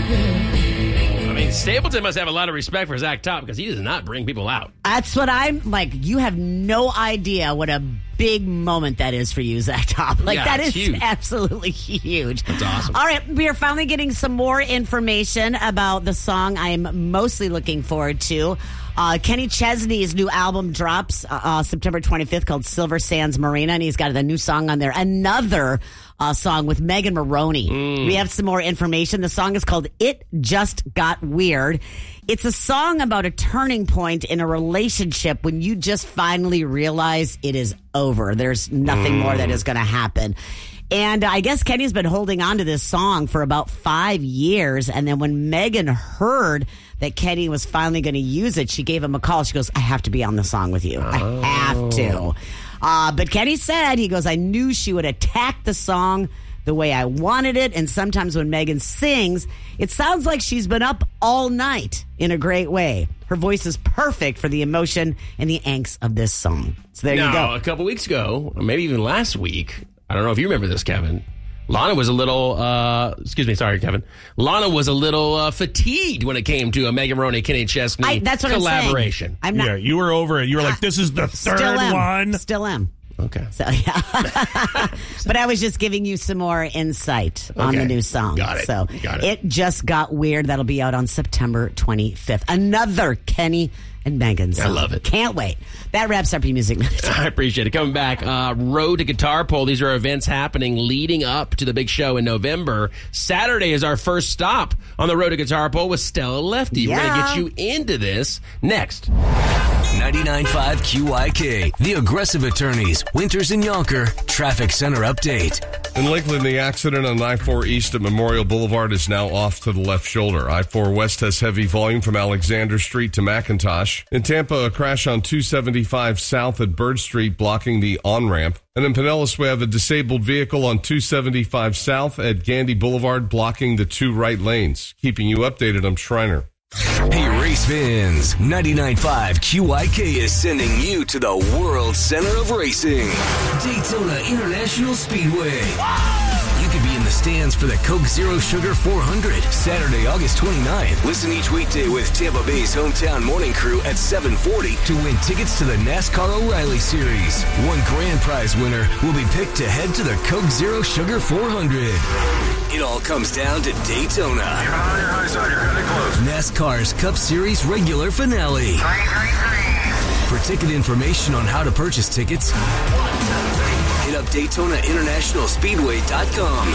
I mean, Stapleton must have a lot of respect for Zach Top because he does not bring people out. That's what I'm like. You have no idea what a big moment that is for you, Zach Top. Like, that is huge. Absolutely huge. That's awesome. All right, we are finally getting some more information about the song I'm mostly looking forward to. Kenny Chesney's new album drops September 25th called Silver Sands Marina, and he's got a new song on there. Another song with Megan Maroney. We have some more information. The song is called It Just Got Weird. It's a song about a turning point in a relationship when you just finally realize it is over. There's nothing more that is going to happen. And I guess Kenny's been holding on to this song for about 5 years. And then when Megan heard that Kenny was finally going to use it, she gave him a call. She goes, I have to be on the song with you. I have to. But Kenny said, he goes, I knew she would attack the song the way I wanted it. And sometimes when Megan sings, it sounds like she's been up all night in a great way. Her voice is perfect for the emotion and the angst of this song. So there you go. A couple weeks ago, or maybe even last week, I don't know if you remember this, Kevin. Lana was a little, Kevin. Lana was a little fatigued when it came to a Megan Maroney, Kenny Chesney that's what collaboration. I'm saying. Yeah, you were over it. You were like, this is the third one. Still am. Okay. So, yeah. But I was just giving you some more insight on the new song. Got it. So It Just Got Weird. That'll be out on September 25th. Another Kenny and Megan song. I love it. Can't wait. That wraps up your Music Minute. I appreciate it. Coming back, Road to Guitar Pole. These are events happening leading up to the big show in November. Saturday is our first stop on the Road to Guitar Pole with Stella Lefty. We're going to get you into this next. 99.5 QYK, The Aggressive Attorneys, Winters and Yonker, Traffic Center Update. In Lakeland, the accident on I-4 East at Memorial Boulevard is now off to the left shoulder. I-4 West has heavy volume from Alexander Street to McIntosh. In Tampa, a crash on 275 South at Bird Street blocking the on-ramp. And in Pinellas, we have a disabled vehicle on 275 South at Gandy Boulevard blocking the two right lanes. Keeping you updated, I'm Schreiner. Hey, race fans, 99.5 QYK is sending you to the World Center of Racing, Daytona International Speedway. You could be in the stands for the Coke Zero Sugar 400, Saturday, August 29th. Listen each weekday with Tampa Bay's hometown morning crew at 7:40 to win tickets to the NASCAR O'Reilly Series. One grand prize winner will be picked to head to the Coke Zero Sugar 400. It all comes down to Daytona. Keep on your high side, you're heading close. NASCAR's Cup Series regular finale. For ticket information on how to purchase tickets, hit up DaytonaInternationalSpeedway.com.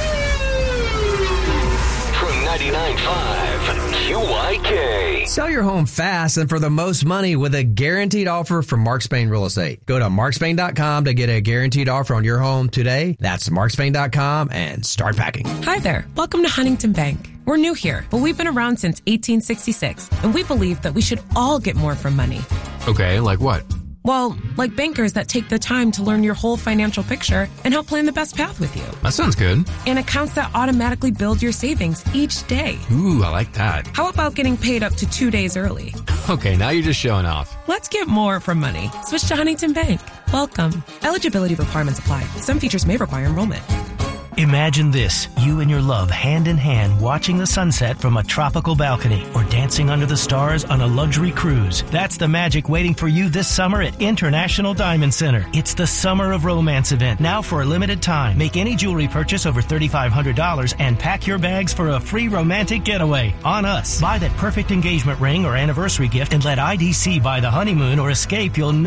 From 99.5 QYK. Sell your home fast and for the most money with a guaranteed offer from Mark Spain Real Estate. Go to markspain.com to get a guaranteed offer on your home today. That's markspain.com and start packing. Hi there. Welcome to Huntington Bank. We're new here, but we've been around since 1866, and we believe that we should all get more from money. Okay, like what? Well, like bankers that take the time to learn your whole financial picture and help plan the best path with you. That sounds good. And accounts that automatically build your savings each day. Ooh, I like that. How about getting paid up to 2 days early? Okay, now you're just showing off. Let's get more from money. Switch to Huntington Bank. Welcome. Eligibility requirements apply. Some features may require enrollment. Imagine this, you and your love hand in hand watching the sunset from a tropical balcony or dancing under the stars on a luxury cruise. That's the magic waiting for you this summer at International Diamond Center. It's the Summer of Romance event, now for a limited time. Make any jewelry purchase over $3,500 and pack your bags for a free romantic getaway on us. Buy that perfect engagement ring or anniversary gift and let IDC buy the honeymoon or escape you'll